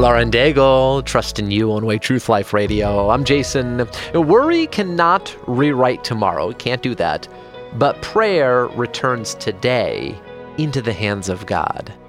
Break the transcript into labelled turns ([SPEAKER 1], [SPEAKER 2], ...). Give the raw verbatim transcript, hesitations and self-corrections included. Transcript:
[SPEAKER 1] Lauren Daigle, Trust in You on Way Truth Life Radio. I'm Jason. Worry cannot rewrite tomorrow. It can't do that. But prayer returns today into the hands of God.